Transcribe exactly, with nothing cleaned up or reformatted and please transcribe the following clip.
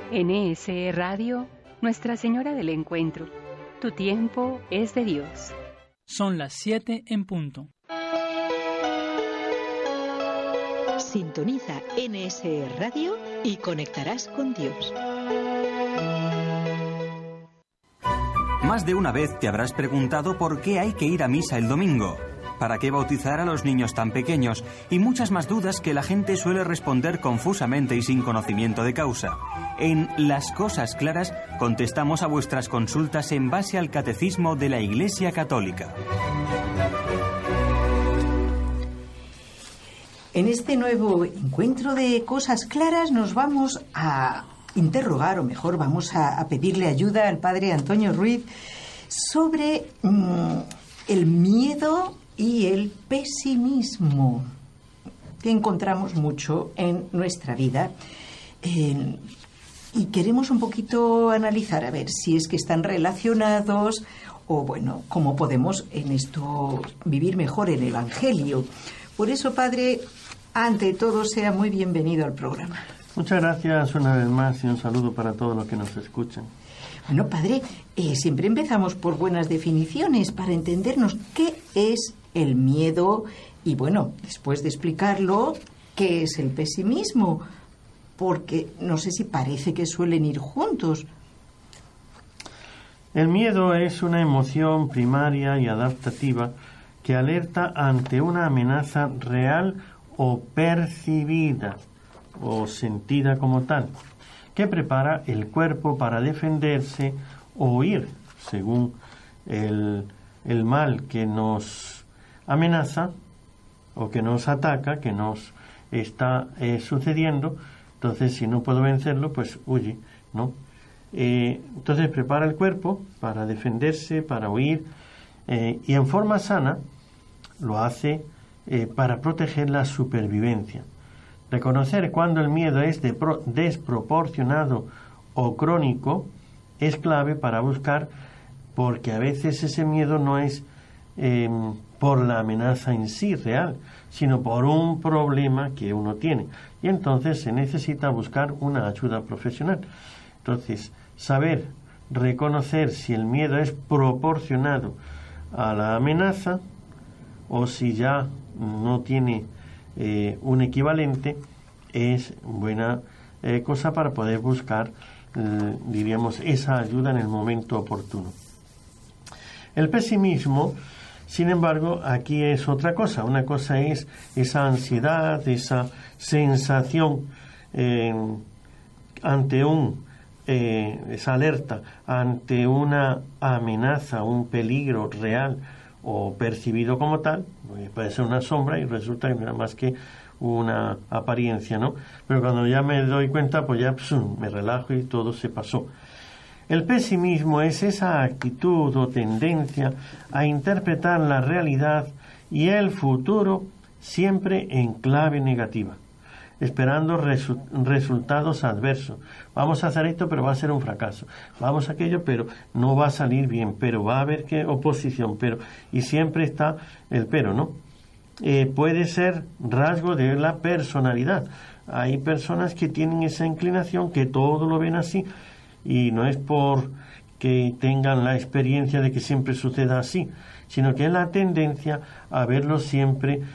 N S E Radio, Nuestra Señora del Encuentro. Tu tiempo es de Dios. Son las siete en punto. Sintoniza N S E Radio y conectarás con Dios. Más de una vez te habrás preguntado por qué hay que ir a misa el domingo, para qué bautizar a los niños tan pequeños y muchas más dudas que la gente suele responder confusamente y sin conocimiento de causa. En Las Cosas Claras contestamos a vuestras consultas en base al Catecismo de la Iglesia Católica. En este nuevo encuentro de Cosas Claras nos vamos a interrogar, o mejor vamos a, a pedirle ayuda al Padre Antonio Ruiz sobre mmm, el miedo y el pesimismo que encontramos mucho en nuestra vida. Eh, y queremos un poquito analizar a ver si es que están relacionados o, bueno, cómo podemos en esto vivir mejor el Evangelio. Por eso, Padre, ante todo, sea muy bienvenido al programa. Muchas gracias una vez más y un saludo para todos los que nos escuchan. Bueno, Padre, eh, siempre empezamos por buenas definiciones para entendernos qué es el miedo y, bueno, después de explicarlo, qué es el pesimismo, porque no sé si parece que suelen ir juntos. El miedo es una emoción primaria y adaptativa que alerta ante una amenaza real o percibida o sentida como tal, que prepara el cuerpo para defenderse o huir según el, el mal que nos amenaza o que nos ataca, que nos está eh, sucediendo. Entonces, si no puedo vencerlo, pues huye, ¿no? Eh, entonces prepara el cuerpo para defenderse, para huir, eh, y en forma sana lo hace eh, para proteger la supervivencia. Reconocer cuando el miedo es de pro- desproporcionado o crónico es clave para buscar, porque a veces ese miedo no es eh, por la amenaza en sí real, sino por un problema que uno tiene. Y entonces se necesita buscar una ayuda profesional. Entonces, saber reconocer si el miedo es proporcionado a la amenaza o si ya no tiene eh, un equivalente es buena eh, cosa para poder buscar, eh, diríamos, esa ayuda en el momento oportuno. El pesimismo, sin embargo, aquí es otra cosa. Una cosa es esa ansiedad, esa sensación eh, ante un, eh, esa alerta, ante una amenaza, un peligro real o percibido como tal. Puede ser una sombra y resulta que no era más que una apariencia, ¿no? Pero cuando ya me doy cuenta, pues ya psum, me relajo y todo se pasó. El pesimismo es esa actitud o tendencia a interpretar la realidad y el futuro siempre en clave negativa, esperando resu- resultados adversos. Vamos a hacer esto, pero va a ser un fracaso. Vamos a aquello, pero no va a salir bien, pero va a haber que oposición, pero y siempre está el pero, ¿no? Eh, puede ser rasgo de la personalidad. Hay personas que tienen esa inclinación, que todo lo ven así, y no es por que tengan la experiencia de que siempre suceda así, sino que es la tendencia a verlo siempre